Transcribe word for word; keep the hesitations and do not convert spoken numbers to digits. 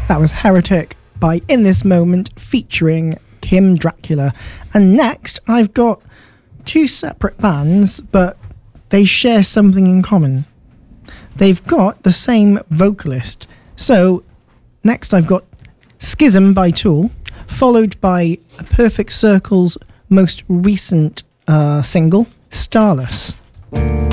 That was Heretic by In This Moment featuring Kim Dracula. And next, I've got two separate bands, but they share something in common. They've got the same vocalist. So, next I've got Schism by Tool, followed by Perfect Circle's most recent uh, single, Starless.